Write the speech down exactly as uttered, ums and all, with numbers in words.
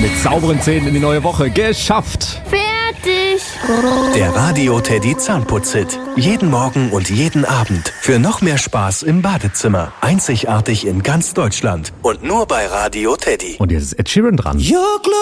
mit sauberen Zähnen in die neue Woche. Geschafft! Fertig! Der Radio Teddy Zahnputz-Hit. Jeden Morgen und jeden Abend. Für noch mehr Spaß im Badezimmer. Einzigartig in ganz Deutschland. Und nur bei Radio Teddy. Und jetzt ist Ed Sheeran dran. You're